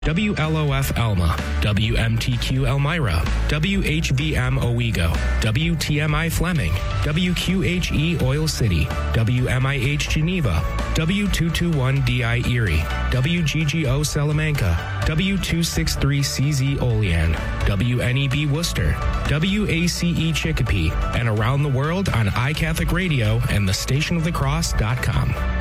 WLOF Elma, WMTQ Elmira, WHVM Owego, WTMI Fleming, WQHE Oil City, WMIH Geneva, W221DI Erie, WGGO Salamanca, W263CZ Olean, WNEB Worcester, WACE Chicopee, and around the world on iCatholic Radio and thestationofthecross.com.